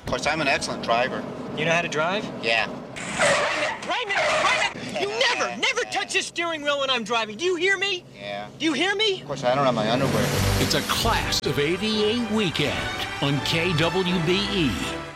Of course, I'm an excellent driver. You know how to drive? Yeah. Raymond! You never touch the steering wheel when I'm driving. Do you hear me? Yeah. Do you hear me? Of course, I don't have my underwear. It's a Class of '88 weekend on KWBE.